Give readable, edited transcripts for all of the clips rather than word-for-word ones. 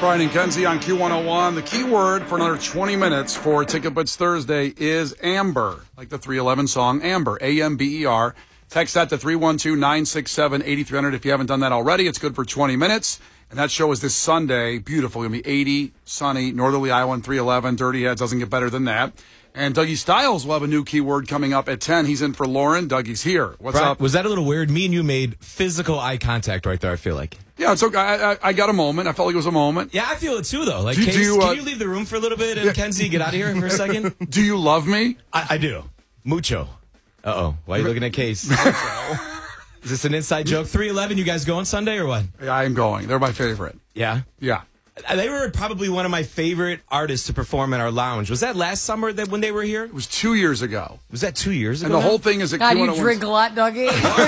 Brian and Kenzie on Q101. The key word for another 20 minutes for Ticket Blitz Thursday is Amber, like the 311 song Amber, A-M-B-E-R. Text that to 312-967-8300 if you haven't done that already. It's good for 20 minutes. And that show is this Sunday. Beautiful. Going to be 80, sunny, northerly Iowa, 311. Dirty Heads doesn't get better than that. And Dougie Styles will have a new keyword coming up at 10. He's in for Lauren. Dougie's here. What's Brian, up? Was that a little weird? Me and you made physical eye contact right there, I feel like. Yeah, it's okay. I got a moment. I felt like it was a moment. Yeah, I feel it too, though. Like, can you leave the room for a little bit and Kenzie, get out of here for a second? Do you love me? I do. Mucho. Uh-oh. Why are you looking at Case? Is this an inside joke? 311, you guys going Sunday or what? Yeah, I am going. They're my favorite. Yeah? Yeah. They were probably one of my favorite artists to perform in our lounge. Was that last summer when they were here? It was 2 years ago. Was that 2 years ago? And the whole thing is that God, you drink a lot, Dougie.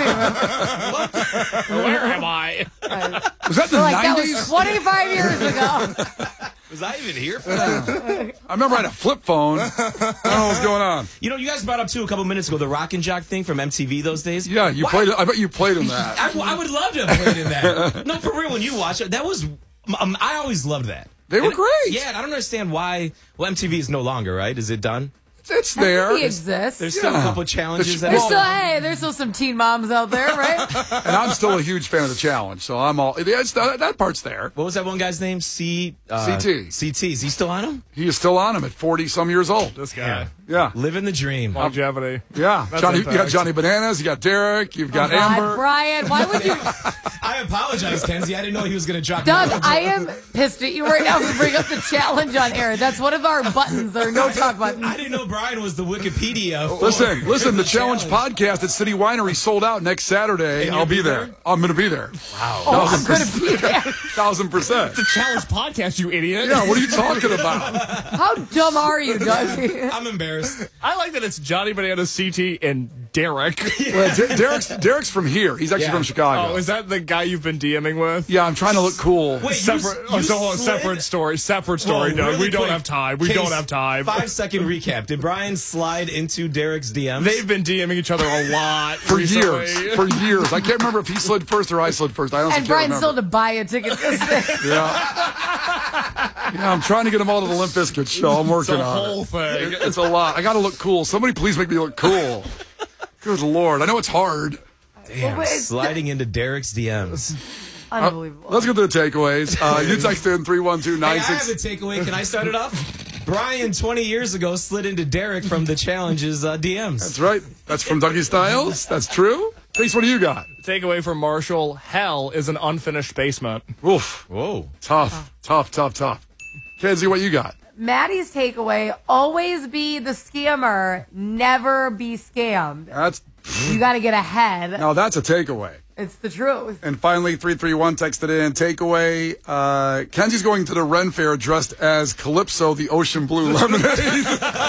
Where am I? Was that the 90s? That was 25 years ago. Was I even here for that? I remember I had a flip phone. I don't know what's going on. You know, you guys brought up, too, a couple minutes ago, the Rock and Jock thing from MTV those days. Yeah, you played it. I bet you played in that. I would love to have played in that. No, for real, when you watch it, that was... I always loved that. They were great. Yeah, and I don't understand why... Well, MTV is no longer, right? Is it done? It's there. He exists. There's still a couple of challenges. There's still some teen moms out there, right? And I'm still a huge fan of the challenge, so I'm all... that part's there. What was that one guy's name? CT. CT. Is he still on him? He is still on him at 40-some years old. This guy. Yeah. Living the dream. Longevity. Yeah. You got Johnny Bananas, you got Derek, you've got Amber. Brian, why would you... I apologize, Kenzie. I didn't know he was going to drop Doug, I am pissed at you right now to bring up the challenge on air. That's one of our buttons, our no-talk buttons. I didn't know Brian was the Wikipedia. Listen, the challenge podcast at City Winery sold out next Saturday. I'll be there. I'm going to be there. Wow. Oh, I'm going to be there. 1,000%. The challenge podcast, you idiot. Yeah, what are you talking about? How dumb are you, Doug? I'm embarrassed. I like that it's Johnny Bananas, CT, and Derek. Well, Derek's from here. He's actually from Chicago. Oh, is that the guy you've been DMing with? Yeah, I'm trying to look cool. Wait, separate story. Whoa, Doug. Really we don't quick. have time. We Case, don't have time. 5-second recap. Did Brian slide into Derek's DMs? They've been DMing each other a lot For recently. years. I can't remember if he slid first or I slid first. I honestly And can't Brian remember. still had to buy a ticket this day. Yeah, I'm trying to get them all to the Limp Bizkit show. I'm working It's a on whole it. thing. It's a lot. I got to look cool. Somebody please make me look cool. Good Lord. I know it's hard. Damn, sliding into Derek's DMs. Unbelievable. Let's get to the takeaways. You text in 312-96. Hey, I have a takeaway. Can I start it off? Brian, 20 years ago, slid into Derek from the Challenge's DMs. That's right. That's from Dougie Styles. That's true. Case, what do you got? Takeaway from Marshall: hell is an unfinished basement. Oof. Whoa. Tough. Kenzie, what you got? Maddie's takeaway, always be the scammer, never be scammed. You got to get ahead. Now that's a takeaway. It's the truth. And finally, 331 texted in, takeaway, Kenzie's going to the Ren Fair dressed as Calypso, the Ocean Blue Lemonade.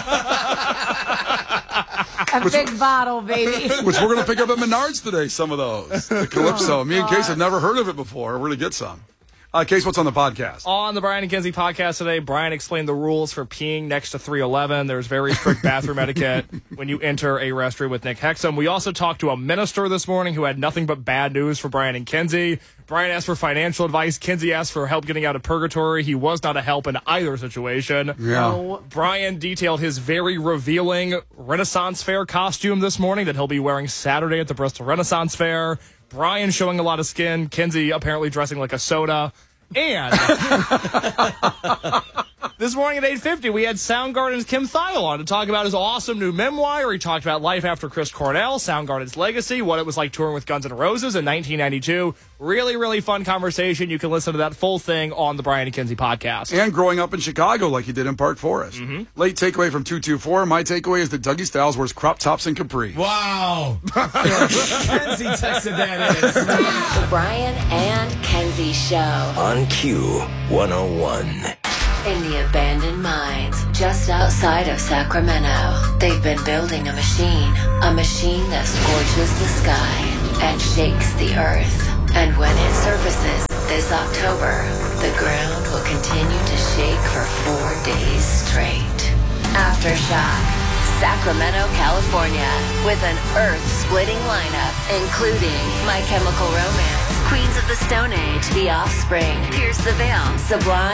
A big bottle, baby. Which we're going to pick up at Menards today, some of those. The Calypso. Me and Case have never heard of it before. We're going to get some. Case, what's on the podcast? On the Brian and Kenzie podcast today, Brian explained the rules for peeing next to 311. There's very strict bathroom etiquette when you enter a restroom with Nick Hexum. We also talked to a minister this morning who had nothing but bad news for Brian and Kenzie. Brian asked for financial advice. Kenzie asked for help getting out of purgatory. He was not a help in either situation. Yeah. No. Brian detailed his very revealing Renaissance Fair costume this morning that he'll be wearing Saturday at the Bristol Renaissance Fair. Brian showing a lot of skin. Kenzie apparently dressing like a soda. And this morning at 8:50, we had Soundgarden's Kim Thayil on to talk about his awesome new memoir. He talked about life after Chris Cornell, Soundgarden's legacy, what it was like touring with Guns N' Roses in 1992. Really, really fun conversation. You can listen to that full thing on the Brian and Kenzie podcast. And growing up in Chicago like he did in Park Forest. Late takeaway from 224. My takeaway is that Dougie Styles wears crop tops and capri. Wow. Kenzie texted that in. The Brian and Kenzie Show. On Q101. In the abandoned mines just outside of Sacramento, they've been building a machine that scorches the sky and shakes the earth. And when it surfaces this October, the ground will continue to shake for 4 days straight. Aftershock, Sacramento, California, with an earth-splitting lineup, including My Chemical Romance, Queens of the Stone Age, The Offspring, Pierce the Veil, Sublime,